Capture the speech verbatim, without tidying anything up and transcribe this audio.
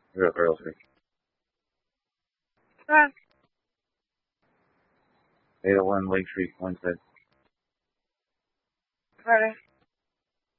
Real girl Street. Huh? eight oh one Lake Street, Winston. Ready?